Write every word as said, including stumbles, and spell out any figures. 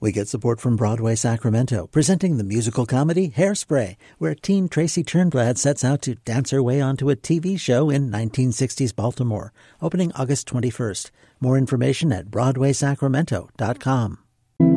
We get support from Broadway Sacramento, presenting the musical comedy Hairspray, where teen Tracy Turnblad sets out to dance her way onto a T V show in nineteen sixties Baltimore, opening August twenty-first. More information at broadway sacramento dot com.